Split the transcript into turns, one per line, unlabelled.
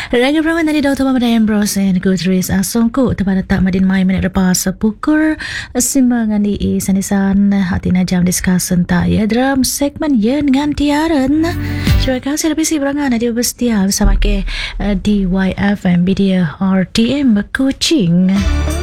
Raga Praman tadi Dr. Madayan Brosen Gutris Asongku Tepada tak madin mai minit lepas pukul simbangan di sanisan hatina jam discussion tak ya dalam segmen ya dengan tiaran. Terima kasih lebih si berangan dia bersetia bersama ke DYFM Media RTM Kuching.